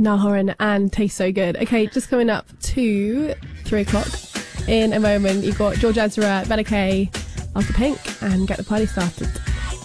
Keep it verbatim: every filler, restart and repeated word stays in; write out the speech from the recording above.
Niall Horan and Tastes So Good. Okay, just coming up to three o'clock. In a moment, you've got George Ezra, Bella Kay, After Pink, and Get the Party Started.